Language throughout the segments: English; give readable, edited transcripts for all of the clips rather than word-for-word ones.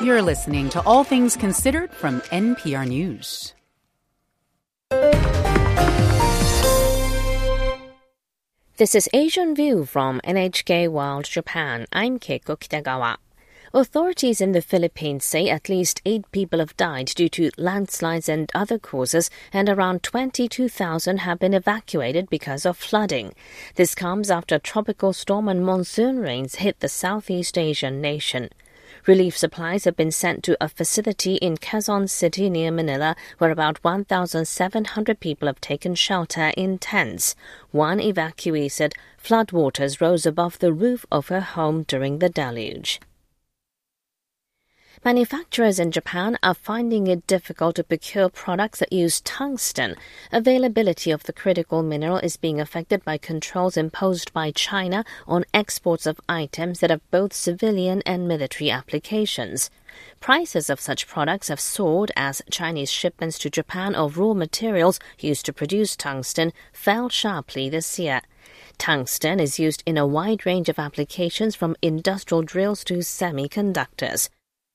You're listening to All Things Considered from NPR News. This is Asian View from NHK World Japan. I'm Keiko Kitagawa. Authorities in the Philippines say at least 8 people have died due to landslides and other causes, and around 22,000 have been evacuated because of flooding. This comes after tropical storm and monsoon rains hit the Southeast Asian nation. Relief supplies have been sent to a facility in Quezon City near Manila, where about 1,700 people have taken shelter in tents. One evacuee said floodwaters rose above the roof of her home during the deluge. Manufacturers in Japan are finding it difficult to procure products that use tungsten. Availability of the critical mineral is being affected by controls imposed by China on exports of items that have both civilian and military applications. Prices of such products have soared as Chinese shipments to Japan of raw materials used to produce tungsten fell sharply this year. Tungsten is used in a wide range of applications from industrial drills to semiconductors.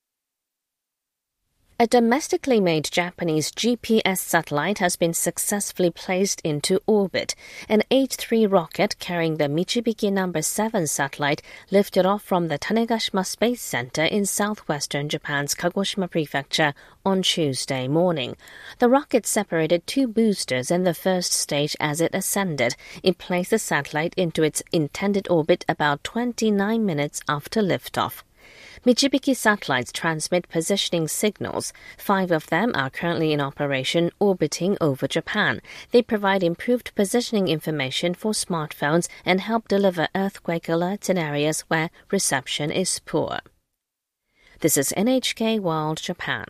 A domestically made Japanese GPS satellite has been successfully placed into orbit. An H-3 rocket carrying the Michibiki No. 7 satellite lifted off from the Tanegashima Space Center in southwestern Japan's Kagoshima Prefecture on Tuesday morning. The rocket separated 2 boosters in the first stage as it ascended. It placed the satellite into its intended orbit about 29 minutes after liftoff. Michibiki satellites transmit positioning signals. 5 of them are currently in operation orbiting over Japan. They provide improved positioning information for smartphones and help deliver earthquake alerts in areas where reception is poor. This is NHK World Japan.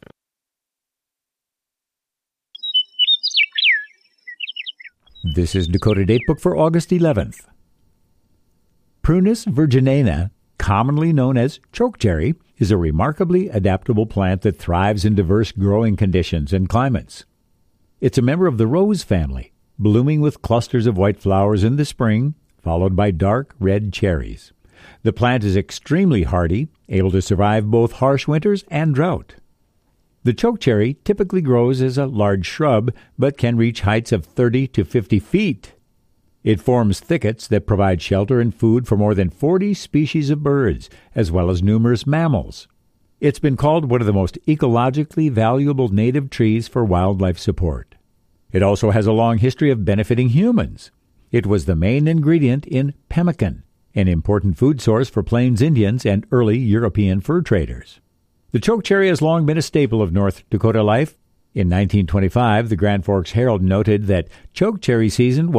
This is Dakota Datebook for August 11th. Prunus virginana, commonly known as chokecherry, is a remarkably adaptable plant that thrives in diverse growing conditions and climates. It's a member of the rose family, blooming with clusters of white flowers in the spring, followed by dark red cherries. The plant is extremely hardy, able to survive both harsh winters and drought. The chokecherry typically grows as a large shrub, but can reach heights of 30 to 50 feet. It forms thickets that provide shelter and food for more than 40 species of birds, as well as numerous mammals. It's been called one of the most ecologically valuable native trees for wildlife support. It also has a long history of benefiting humans. It was the main ingredient in pemmican, an important food source for Plains Indians and early European fur traders. The chokecherry has long been a staple of North Dakota life. In 1925, the Grand Forks Herald noted that chokecherry season